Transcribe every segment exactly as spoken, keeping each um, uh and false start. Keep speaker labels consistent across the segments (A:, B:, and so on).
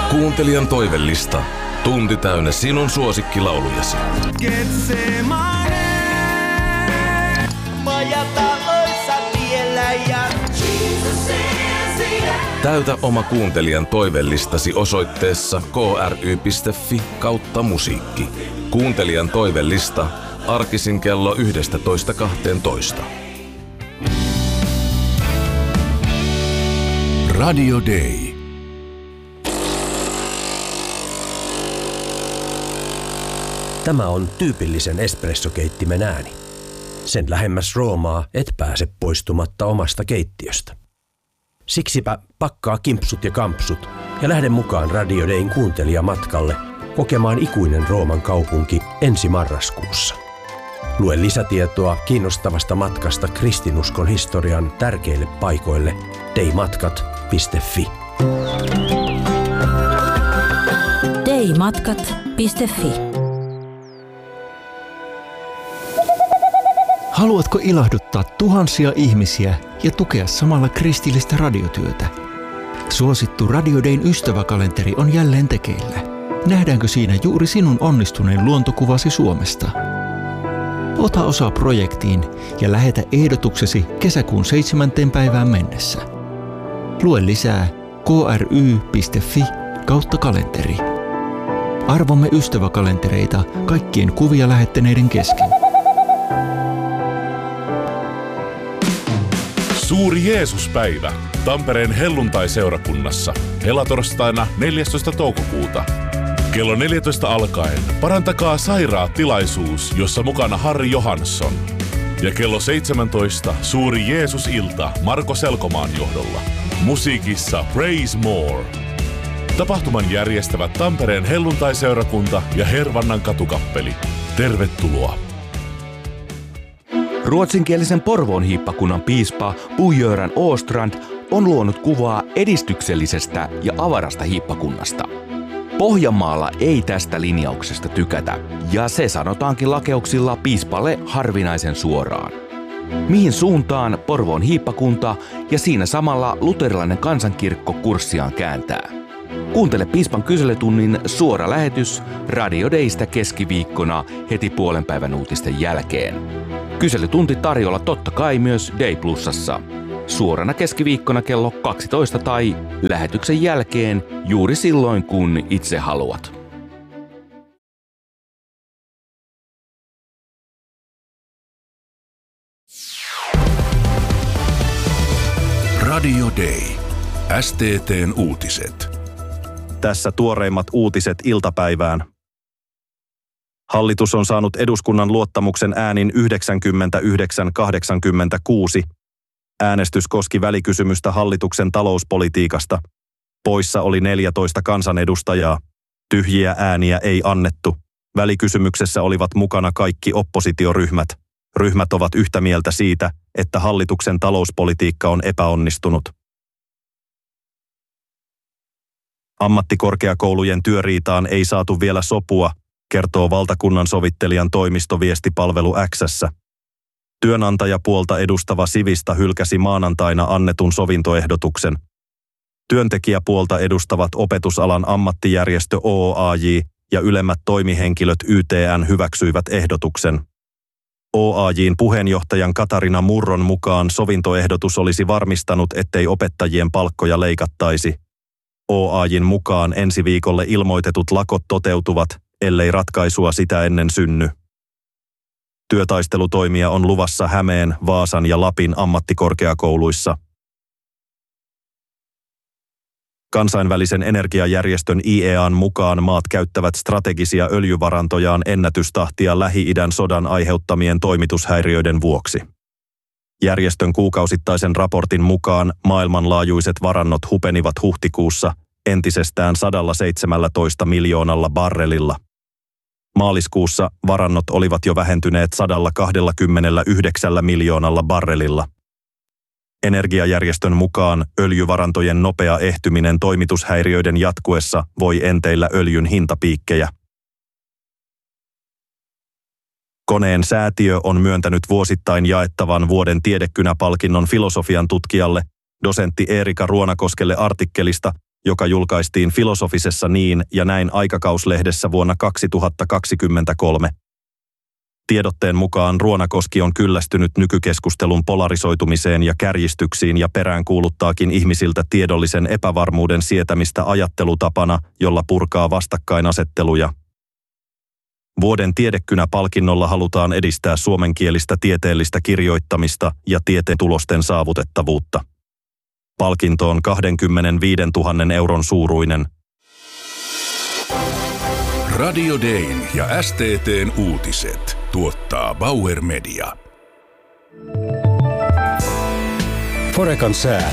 A: Kuuntelijan toivellista. Tunti täynnä sinun suosikkilaulujasi.
B: Getsemane, majataloissa tiellä ja
A: Täytä oma kuuntelijan toivellistasi osoitteessa k r y piste f i kautta musiikki. Kuuntelijan toivellista arkisin kello yksitoista kaksitoista.
C: Radio Day.
D: Tämä on tyypillisen espressokeittimen ääni. Sen lähemmäs Roomaa et pääse poistumatta omasta keittiöstä. Siksipä pakkaa kimpsut ja kampsut ja lähde mukaan Radio Dayn kuuntelijamatkalle kokemaan ikuinen Rooman kaupunki ensi marraskuussa. Lue lisätietoa kiinnostavasta matkasta kristinuskon historian tärkeille paikoille daymatkat piste f i.
E: daymatkat piste f i.
F: Haluatko ilahduttaa tuhansia ihmisiä ja tukea samalla kristillistä radiotyötä? Suosittu Radio Dayn ystäväkalenteri on jälleen tekeillä. Nähdäänkö siinä juuri sinun onnistuneen luontokuvasi Suomesta? Ota osaa projektiin ja lähetä ehdotuksesi kesäkuun seitsemänteen päivään mennessä. Lue lisää k r y piste f i kautta kalenteri. Arvomme ystäväkalentereita kaikkien kuvia lähettäneiden kesken.
G: Suuri Jeesuspäivä Tampereen helluntai-seurakunnassa helatorstaina neljästoista toukokuuta. Kello neljätoista alkaen parantakaa sairaat tilaisuus, jossa mukana Harri Johansson. Ja kello seitsemäntoista suuri Jeesus-ilta Marko Selkomaan johdolla. Musiikissa Praise More. Tapahtuman järjestävät Tampereen helluntai-seurakunta ja Hervannan katukappeli. Tervetuloa!
H: Ruotsinkielisen Porvoon hiippakunnan piispa Bo-Göran Åstrand on luonut kuvaa edistyksellisestä ja avarasta hiippakunnasta. Pohjanmaalla ei tästä linjauksesta tykätä, ja se sanotaankin lakeuksilla piispalle harvinaisen suoraan. Mihin suuntaan Porvoon hiippakunta ja siinä samalla luterilainen kansankirkko kurssiaan kääntää? Kuuntele piispan kyselytunnin suora lähetys Radio Daystä keskiviikkona heti puolen päivän uutisten jälkeen. Kyselytunti tarjolla totta kai myös Day Plusassa. Suorana keskiviikkona kello kaksitoista tai lähetyksen jälkeen juuri silloin, kun itse haluat.
C: Radio Day. S T T:n uutiset.
I: Tässä tuoreimmat uutiset iltapäivään. Hallitus on saanut eduskunnan luottamuksen äänin yhdeksänkymmentäyhdeksän kahdeksankymmentäkuusi. Äänestys koski välikysymystä hallituksen talouspolitiikasta. Poissa oli neljätoista kansanedustajaa. Tyhjiä ääniä ei annettu. Välikysymyksessä olivat mukana kaikki oppositioryhmät. Ryhmät ovat yhtä mieltä siitä, että hallituksen talouspolitiikka on epäonnistunut. Ammattikorkeakoulujen työriitaan ei saatu vielä sopua, kertoo valtakunnan sovittelijan toimisto viestipalvelu X:ssä. Työnantajapuolta edustava Sivista hylkäsi maanantaina annetun sovintoehdotuksen. Työntekijäpuolta edustavat opetusalan ammattijärjestö O A J ja ylemmät toimihenkilöt Y T N hyväksyivät ehdotuksen. O A J:n puheenjohtajan Katarina Murron mukaan sovintoehdotus olisi varmistanut, ettei opettajien palkkoja leikattaisi. O A J:n mukaan ensi viikolle ilmoitetut lakot toteutuvat, ellei ratkaisua sitä ennen synny. Työtaistelutoimia on luvassa Hämeen, Vaasan ja Lapin ammattikorkeakouluissa. Kansainvälisen energiajärjestön I E A:n mukaan maat käyttävät strategisia öljyvarantojaan ennätystahtia Lähi-idän sodan aiheuttamien toimitushäiriöiden vuoksi. Järjestön kuukausittaisen raportin mukaan maailmanlaajuiset varannot hupenivat huhtikuussa entisestään sata seitsemäntoista miljoonalla barrelilla. Maaliskuussa varannot olivat jo vähentyneet sata kaksikymmentäyhdeksän miljoonalla barrelilla. Energiajärjestön mukaan öljyvarantojen nopea ehtyminen toimitushäiriöiden jatkuessa voi enteillä öljyn hintapiikkejä. Koneen säätiö on myöntänyt vuosittain jaettavan vuoden tiedekynäpalkinnon filosofian tutkijalle, dosentti Eerika Ruonakoskelle artikkelista, joka julkaistiin Filosofisessa niin ja näin aikakauslehdessä vuonna kaksituhattakaksikymmentäkolme. Tiedotteen mukaan Ruonakoski on kyllästynyt nykykeskustelun polarisoitumiseen ja kärjistyksiin ja peräänkuuluttaakin ihmisiltä tiedollisen epävarmuuden sietämistä ajattelutapana, jolla purkaa vastakkainasetteluja. Vuoden tiedekynä-palkinnolla halutaan edistää suomenkielistä tieteellistä kirjoittamista ja tieteen tulosten saavutettavuutta. Palkinto on kaksikymmentäviisituhatta euron suuruinen.
C: Radio Dayn ja S T T:n uutiset tuottaa Bauer Media.
D: Forekan sää.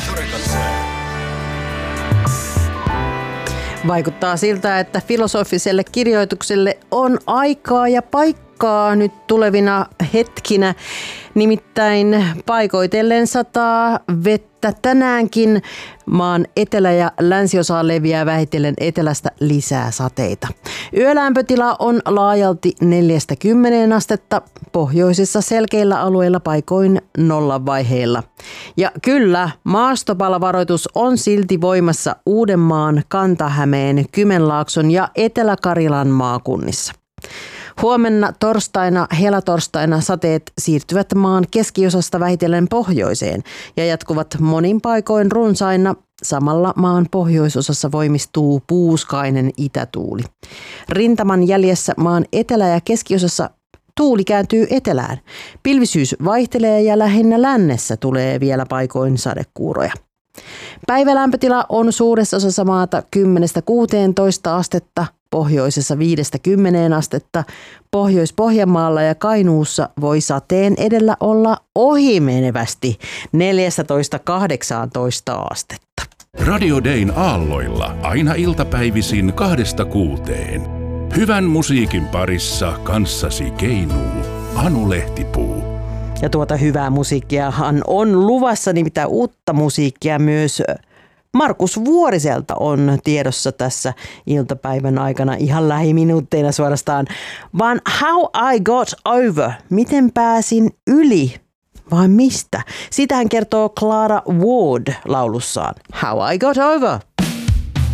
E: Vaikuttaa siltä, että filosofiselle kirjoitukselle on aikaa ja paikkaa nyt tulevina hetkinä. Nimittäin paikoitellen sataa vettä tänäänkin. Maan etelä- ja länsiosaan leviää vähitellen etelästä lisää sateita. Yölämpötila on laajalti neljästä kymmeneen astetta, pohjoisissa selkeillä alueilla paikoin nollavaiheilla. Ja kyllä, maastopalovaroitus on silti voimassa Uudenmaan, Kanta-Hämeen, Kymenlaakson ja Etelä-Karjalan maakunnissa. Huomenna torstaina, helatorstaina sateet siirtyvät maan keskiosasta vähitellen pohjoiseen ja jatkuvat monin paikoin runsaina. Samalla maan pohjoisosassa voimistuu puuskainen itätuuli. Rintaman jäljessä maan etelä- ja keskiosassa tuuli kääntyy etelään. Pilvisyys vaihtelee ja lähinnä lännessä tulee vielä paikoin sadekuuroja. Päivälämpötila on suuressa osassa maata kymmenestä kuuteentoista astetta, pohjoisessa viidestä kymmeneen astetta, Pohjois-Pohjanmaalla ja Kainuussa voi sateen edellä olla ohimenevästi neljätoista kahdeksantoista astetta.
C: Radio Dayn aalloilla aina iltapäivisin kahdesta kuuteen. Hyvän musiikin parissa kanssasi keinuu Anu Lehtipuu.
E: Ja tuota hyvää musiikkiahan on luvassa, nimittäin uutta musiikkia myös Markus Vuoriselta on tiedossa tässä iltapäivän aikana ihan lähiminuutteina suorastaan. Vaan How I Got Over, miten pääsin yli vai mistä? Sitähän kertoo Clara Ward laulussaan How I Got Over.